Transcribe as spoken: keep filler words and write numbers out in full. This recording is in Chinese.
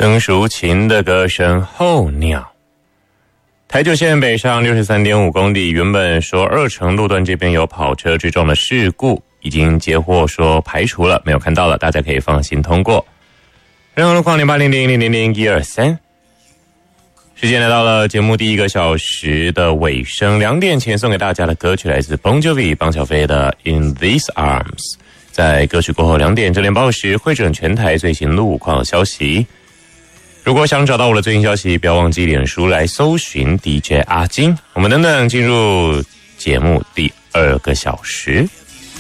曾淑琴的歌声《候鸟》。台九线北上 六十三点五 公里，原本说二城路段这边有跑车追撞的事故，已经接获说排除了，没有看到了，大家可以放心通过。任何路况零八零零零零零一二三。时间来到了节目第一个小时的尾声，两点前送给大家的歌曲来自 Bon Jovi 邦小飞的 In These Arms。在歌曲过后两点，这联报时汇整全台最新路况消息。如果想找到我的最新消息，不要忘记脸书来搜寻 D J 阿金。我们等等进入节目第二个小时。